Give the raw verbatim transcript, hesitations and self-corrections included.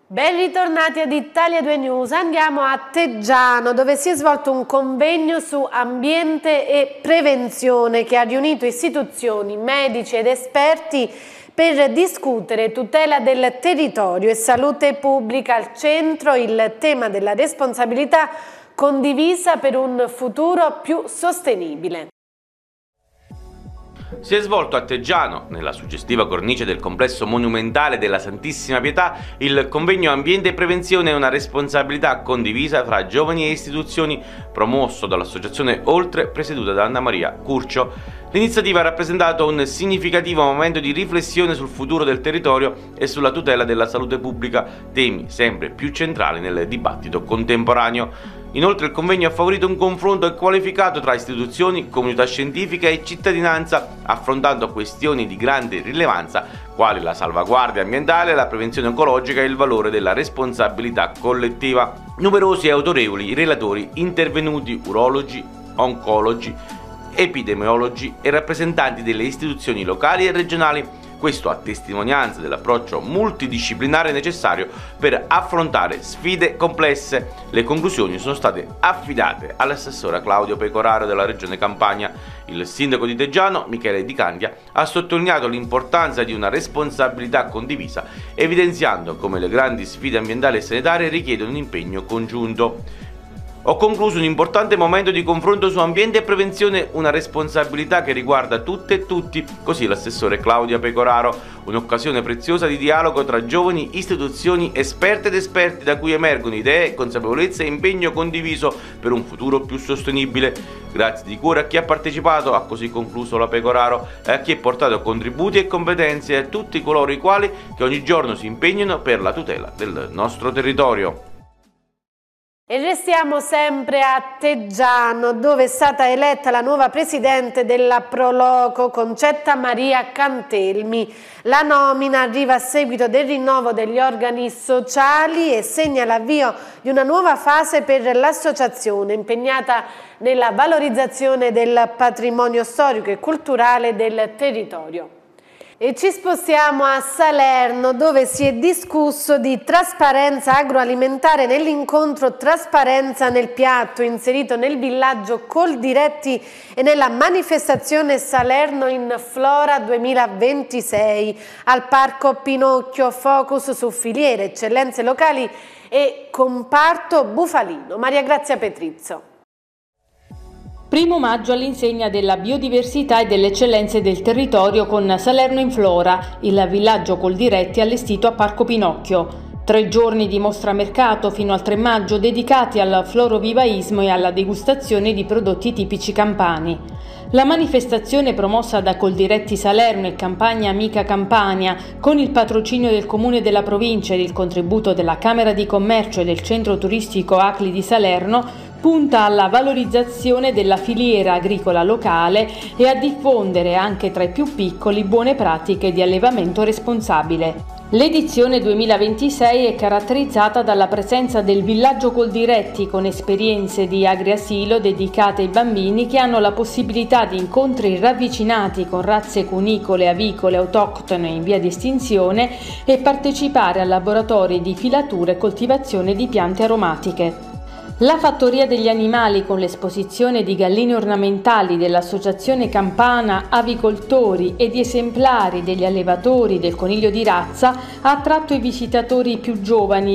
Ben ritornati ad Italia due News, andiamo a Teggiano dove si è svolto un convegno su ambiente e prevenzione che ha riunito istituzioni, medici ed esperti per discutere tutela del territorio e salute pubblica. Al centro il tema della responsabilità condivisa per un futuro più sostenibile. Si è svolto a Teggiano, nella suggestiva cornice del complesso monumentale della Santissima Pietà, il convegno Ambiente e Prevenzione è una responsabilità condivisa fra giovani e istituzioni, promosso dall'associazione Oltre, presieduta da Anna Maria Curcio. L'iniziativa ha rappresentato un significativo momento di riflessione sul futuro del territorio e sulla tutela della salute pubblica, temi sempre più centrali nel dibattito contemporaneo. Inoltre il convegno ha favorito un confronto qualificato tra istituzioni, comunità scientifica e cittadinanza, affrontando questioni di grande rilevanza quali la salvaguardia ambientale, la prevenzione ecologica e il valore della responsabilità collettiva. Numerosi e autorevoli relatori intervenuti, urologi, oncologi, epidemiologi e rappresentanti delle istituzioni locali e regionali. Questo a testimonianza dell'approccio multidisciplinare necessario per affrontare sfide complesse. Le conclusioni sono state affidate all'assessore Claudio Pecoraro della Regione Campania. Il sindaco di Teggiano, Michele Di Candia, ha sottolineato l'importanza di una responsabilità condivisa, evidenziando come le grandi sfide ambientali e sanitarie richiedono un impegno congiunto. Ho concluso un importante momento di confronto su ambiente e prevenzione, una responsabilità che riguarda tutte e tutti, così l'assessore Claudia Pecoraro, un'occasione preziosa di dialogo tra giovani, istituzioni, esperte ed esperti da cui emergono idee, consapevolezza e impegno condiviso per un futuro più sostenibile. Grazie di cuore a chi ha partecipato, ha così concluso la Pecoraro, e a chi ha portato contributi e competenze, e a tutti coloro i quali che ogni giorno si impegnano per la tutela del nostro territorio. E restiamo sempre a Teggiano, dove è stata eletta la nuova presidente della Proloco, Concetta Maria Cantelmi. La nomina arriva a seguito del rinnovo degli organi sociali e segna l'avvio di una nuova fase per l'associazione, impegnata nella valorizzazione del patrimonio storico e culturale del territorio. E ci spostiamo a Salerno dove si è discusso di trasparenza agroalimentare nell'incontro Trasparenza nel piatto inserito nel villaggio Coldiretti e nella manifestazione Salerno in Flora duemilaventisei. Al Parco Pinocchio focus su filiere, eccellenze locali e comparto bufalino. Maria Grazia Petrizzo. Primo maggio all'insegna della biodiversità e delle eccellenze del territorio con Salerno in Flora, il villaggio Coldiretti allestito a Parco Pinocchio. Tre giorni di mostra mercato fino al tre maggio dedicati al florovivaismo e alla degustazione di prodotti tipici campani. La manifestazione promossa da Coldiretti Salerno e Campagna Amica Campania, con il patrocinio del Comune della Provincia ed il contributo della Camera di Commercio e del Centro Turistico Acli di Salerno, punta alla valorizzazione della filiera agricola locale e a diffondere anche tra i più piccoli buone pratiche di allevamento responsabile. L'edizione duemilaventisei è caratterizzata dalla presenza del villaggio Coldiretti con esperienze di agriasilo dedicate ai bambini che hanno la possibilità di incontri ravvicinati con razze cunicole, avicole, autoctone in via di estinzione e partecipare a laboratori di filatura e coltivazione di piante aromatiche. La fattoria degli animali con l'esposizione di galline ornamentali dell'Associazione Campana Avicoltori e di esemplari degli allevatori del coniglio di razza ha attratto i visitatori più giovani